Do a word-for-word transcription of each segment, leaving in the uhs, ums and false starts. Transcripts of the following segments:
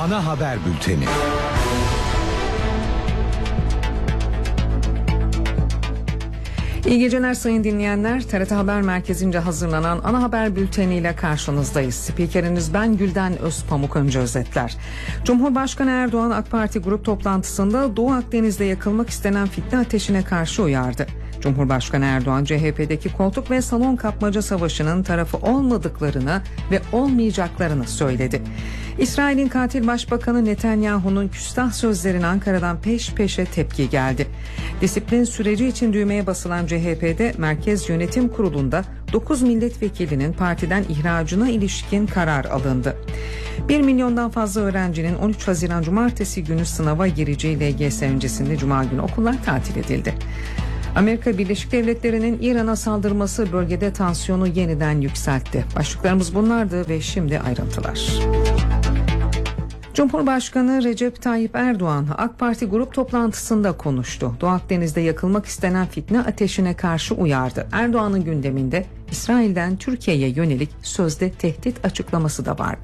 Ana haber bülteni. İyi geceler sayın dinleyenler. T R T Haber Merkezi'nce hazırlanan ana haber bülteniyle karşınızdayız. Spikeriniz ben Gülden Özpamuk. Önce özetler. Cumhurbaşkanı Erdoğan AK Parti grup toplantısında Doğu Akdeniz'de yakılmak istenen fitne ateşine karşı uyardı. Cumhurbaşkanı Erdoğan C H P'deki koltuk ve salon kapmaca savaşının tarafı olmadıklarını ve olmayacaklarını söyledi. İsrail'in katil başbakanı Netanyahu'nun küstah sözlerine Ankara'dan peş peşe tepki geldi. Disiplin süreci için düğmeye basılan C H P'de Merkez Yönetim Kurulu'nda dokuz milletvekilinin partiden ihracına ilişkin karar alındı. bir milyondan fazla öğrencinin on üç Haziran Cumartesi günü sınava gireceği L G S öncesinde Cuma günü okullar tatil edildi. Amerika Birleşik Devletleri'nin İran'a saldırması bölgede tansiyonu yeniden yükseltti. Başlıklarımız bunlardı ve şimdi ayrıntılar. Cumhurbaşkanı Recep Tayyip Erdoğan AK Parti grup toplantısında konuştu. Doğu Akdeniz'de yakılmak istenen fitne ateşine karşı uyardı. Erdoğan'ın gündeminde İsrail'den Türkiye'ye yönelik sözde tehdit açıklaması da vardı.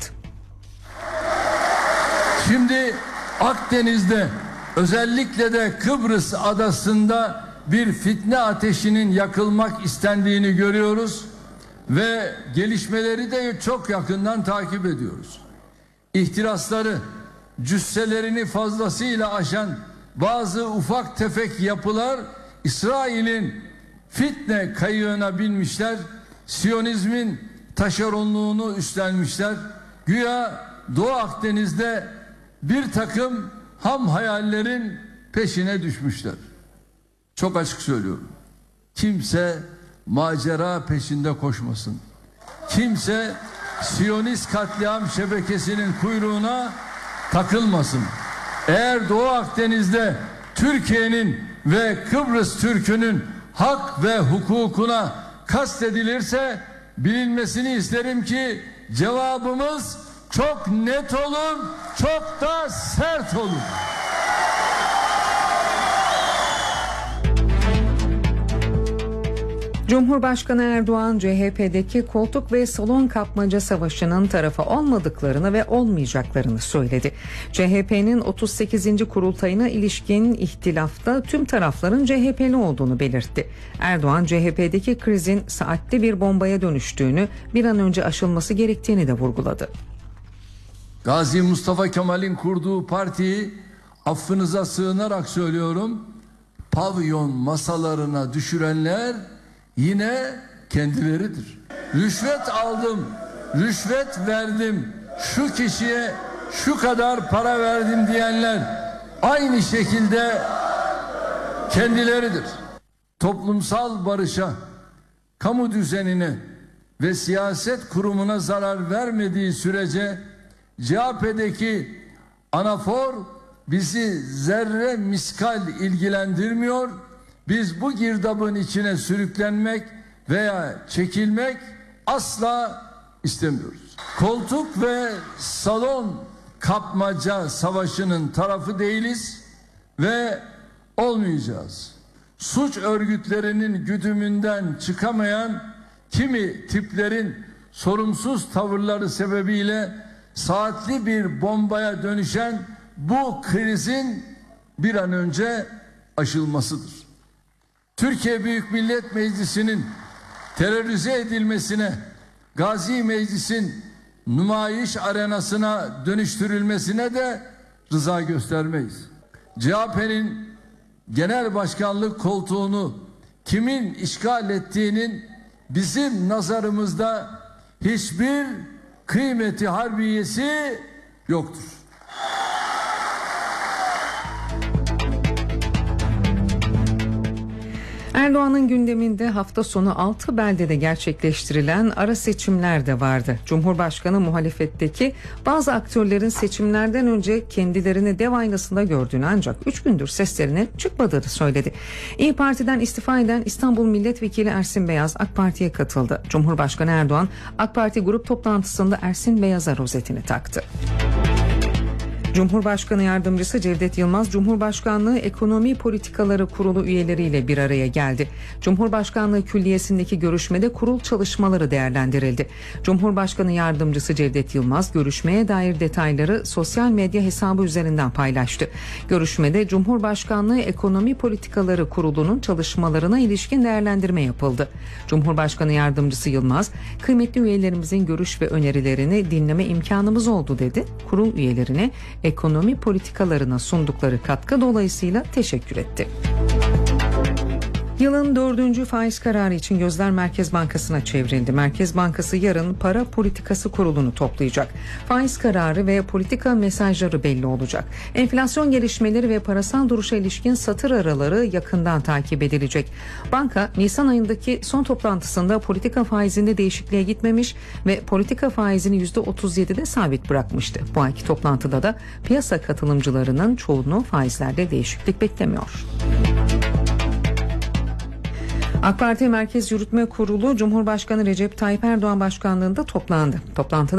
Şimdi Akdeniz'de, özellikle de Kıbrıs adasında bir fitne ateşinin yakılmak istendiğini görüyoruz ve gelişmeleri de çok yakından takip ediyoruz. İhtirasları, cüsselerini fazlasıyla aşan bazı ufak tefek yapılar İsrail'in fitne kayığına binmişler, Siyonizmin taşeronluğunu üstlenmişler. Güya Doğu Akdeniz'de bir takım ham hayallerin peşine düşmüşler. Çok açık söylüyorum. Kimse macera peşinde koşmasın. Kimse Siyonist katliam şebekesinin kuyruğuna takılmasın. Eğer Doğu Akdeniz'de Türkiye'nin ve Kıbrıs Türk'ünün hak ve hukukuna kastedilirse bilinmesini isterim ki cevabımız çok net olur, çok da sert olur. Cumhurbaşkanı Erdoğan C H P'deki koltuk ve salon kapmaca savaşının tarafı olmadıklarını ve olmayacaklarını söyledi. C H P'nin otuz sekizinci kurultayına ilişkin ihtilafta tüm tarafların C H P'li olduğunu belirtti. Erdoğan C H P'deki krizin saatli bir bombaya dönüştüğünü, bir an önce aşılması gerektiğini de vurguladı. Gazi Mustafa Kemal'in kurduğu partiyi affınıza sığınarak söylüyorum, pavyon masalarına düşürenler yine kendileridir. Rüşvet aldım, rüşvet verdim, şu kişiye şu kadar para verdim diyenler aynı şekilde kendileridir. Toplumsal barışa, kamu düzenine ve siyaset kurumuna zarar vermediği sürece C H P'deki anafor bizi zerre miskal ilgilendirmiyor. Biz bu girdabın içine sürüklenmek veya çekilmek asla istemiyoruz. Koltuk ve salon kapmaca savaşının tarafı değiliz ve olmayacağız. Suç örgütlerinin güdümünden çıkamayan kimi tiplerin sorumsuz tavırları sebebiyle saatli bir bombaya dönüşen bu krizin bir an önce aşılmasıdır. Türkiye Büyük Millet Meclisi'nin terörize edilmesine, Gazi Meclis'in nümayiş arenasına dönüştürülmesine de rıza göstermeyiz. C H P'nin genel başkanlık koltuğunu kimin işgal ettiğinin bizim nazarımızda hiçbir kıymeti harbiyesi yoktur. Erdoğan'ın gündeminde hafta sonu altı beldede gerçekleştirilen ara seçimler de vardı. Cumhurbaşkanı muhalefetteki bazı aktörlerin seçimlerden önce kendilerini dev aynasında gördüğünü, ancak üç gündür seslerine çıkmadığını söyledi. İYİ Parti'den istifa eden İstanbul Milletvekili Ersin Beyaz AK Parti'ye katıldı. Cumhurbaşkanı Erdoğan AK Parti grup toplantısında Ersin Beyaz'a rozetini taktı. Cumhurbaşkanı Yardımcısı Cevdet Yılmaz, Cumhurbaşkanlığı Ekonomi Politikaları Kurulu üyeleriyle bir araya geldi. Cumhurbaşkanlığı Külliyesi'ndeki görüşmede kurul çalışmaları değerlendirildi. Cumhurbaşkanı Yardımcısı Cevdet Yılmaz, görüşmeye dair detayları sosyal medya hesabı üzerinden paylaştı. Görüşmede Cumhurbaşkanlığı Ekonomi Politikaları Kurulu'nun çalışmalarına ilişkin değerlendirme yapıldı. Cumhurbaşkanı Yardımcısı Yılmaz, kıymetli üyelerimizin görüş ve önerilerini dinleme imkanımız oldu dedi. Kurul üyelerine ekonomi politikalarına sundukları katkı dolayısıyla teşekkür etti. Yılın dördüncü faiz kararı için gözler Merkez Bankası'na çevrildi. Merkez Bankası yarın Para Politikası Kurulu'nu toplayacak. Faiz kararı ve politika mesajları belli olacak. Enflasyon gelişmeleri ve parasal duruşa ilişkin satır araları yakından takip edilecek. Banka, Nisan ayındaki son toplantısında politika faizinde değişikliğe gitmemiş ve politika faizini yüzde otuz yedide sabit bırakmıştı. Bu ayki toplantıda da piyasa katılımcılarının çoğunluğu faizlerde değişiklik beklemiyor. AK Parti Merkez Yürütme Kurulu Cumhurbaşkanı Recep Tayyip Erdoğan başkanlığında toplandı. Toplantıda